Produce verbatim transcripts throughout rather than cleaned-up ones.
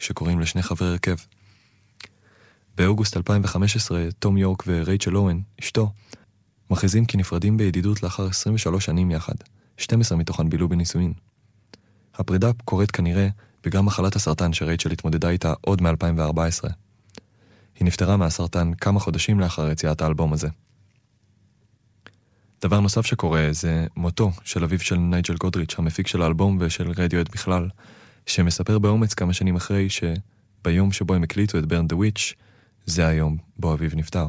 שקוראים לשני חברי הרכב. באוגוסט אלפיים וחמש עשרה, תום יורק ורייצ'ל אוהן, אשתו, מכריזים כי נפרדים בידידות לאחר עשרים ושלוש שנים יחד, שתים עשרה מתוכן בילו בנישואין. הפרידה קורית כנראה בגלל מחלת הסרטן שרייצ'ל התמודדה איתה עוד מ-אלפיים וארבע עשרה. היא נפטרה מהסרטן כמה חודשים לאחר יציאת האלבום הזה. דבר נוסף שקורה זה מותו של אביו של נייג'ל גודריץ', המפיק של האלבום ושל רדיואד בכלל, שמספר באומץ כמה שנים אחרי שביום שבו הם הקליטו את Burn the Witch, זה היום בו אביו נפטר.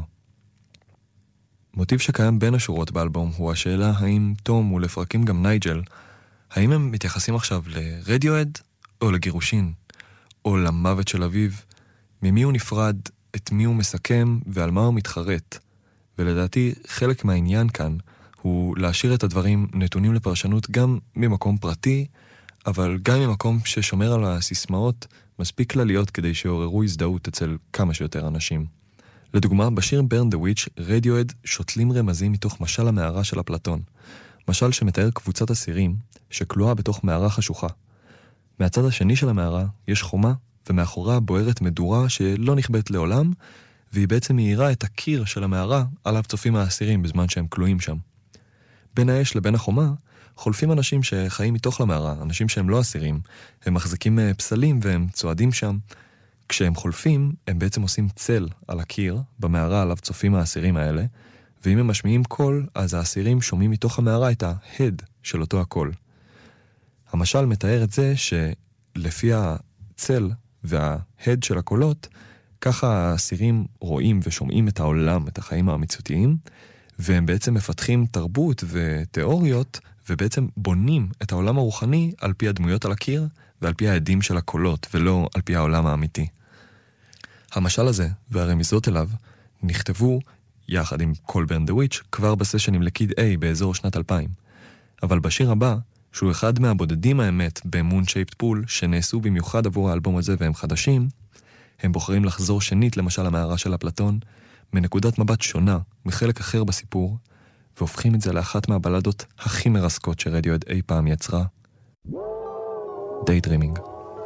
מוטיב שקיים בין השורות באלבום הוא השאלה האם תום ולפרקים גם נייג'ל, האם הם מתייחסים עכשיו לרדיואד או לגירושין, או למוות של אביו, ממי הוא נפרד, את מי הוא מסכם ועל מה הוא מתחרט. ולדעתי חלק מהעניין כאן הוא להשאיר את הדברים נתונים לפרשנות גם ממקום פרטי, אבל גם ממקום ששומר על הסיסמאות מספיק כלליות כדי שעוררו הזדהות אצל כמה שיותר אנשים. לדוגמה, בשיר Burn the Witch, רדיואד שותלים רמזים מתוך משל המערה של אפלטון. משל שמתאר קבוצת אסירים שכלואה בתוך מערה חשוכה. מהצד השני של המערה יש חומה, ומאחורה בוערת מדורה שלא נכבדת לעולם, והיא בעצם מאירה את הקיר של המערה עליו צופים האסירים בזמן שהם כלואים שם. בין האש לבין החומה חולפים אנשים שחיים מתוך למערה, אנשים שהם לא אסירים, הם מחזיקים פסלים והם צועדים שם. כשהם חולפים, הם בעצם עושים צל על הקיר במערה עליו צופים האסירים האלה, ואם הם משמיעים קול, אז האסירים שומעים מתוך המערה את ההד של אותו הקול. המשל מתאר את זה שלפי הצל וההד של הקולות, ככה האסירים רואים ושומעים את העולם, את החיים המציאותיים, והם בעצם מפתחים תרבות ותיאוריות, ובעצם בונים את העולם הרוחני על פי הדמויות על הקיר, ועל פי העדים של הקולות, ולא על פי העולם האמיתי. המשל הזה והרמיזות אליו נכתבו יחד עם כל Burn the Witch כבר בסשנים לקיד A באזור שנת אלפיים. אבל בשיר הבא, שהוא אחד מהבודדים האמת ב-Moon Shaped Pool שנעשו במיוחד עבור האלבום הזה והם חדשים, הם בוחרים לחזור שנית למשל המערה של אפלטון, מנקודת מבט שונה מחלק אחר בסיפור, והופכים את זה לאחת מהבלדות הכי מרסקות שרדיואד אי פעם יצרה. Daydreaming.